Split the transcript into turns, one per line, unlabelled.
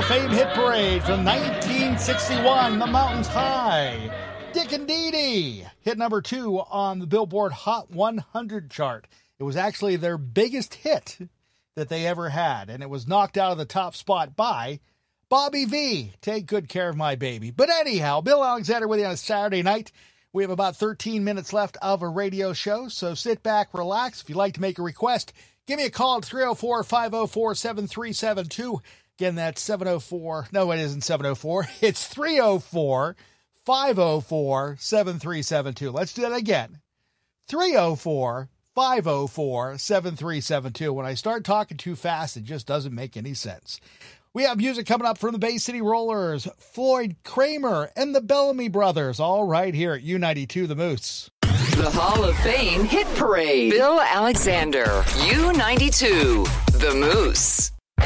Fame hit parade from 1961, The Mountains High. Dick and Dee Dee hit number 2 on the Billboard Hot 100 chart. It was actually their biggest hit that they ever had, and it was knocked out of the top spot by Bobby V, Take Good Care of My Baby. But anyhow, Bill Alexander with you on a Saturday night. We have about 13 minutes left of a radio show, so sit back, relax. If you'd like to make a request, give me a call at 304-504-7372. Again, that's 704. No, it isn't 704. It's 304-504-7372. Let's do that again. 304-504-7372. When I start talking too fast, it just doesn't make any sense. We have music coming up from the Bay City Rollers, Floyd Kramer, and the Bellamy Brothers, all right here at U92 The Moose.
The Hall of Fame Hit Parade. Bill Alexander, U92 The Moose.